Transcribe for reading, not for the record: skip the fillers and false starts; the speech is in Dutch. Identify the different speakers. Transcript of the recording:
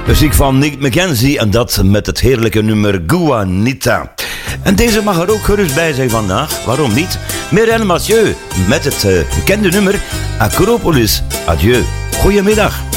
Speaker 1: Muziek van Nick McKenzie en dat met het heerlijke nummer Guanita. En deze mag er ook gerust bij zijn vandaag, waarom niet? Mireille Mathieu met het bekende nummer Acropolis. Adieu, goedemiddag.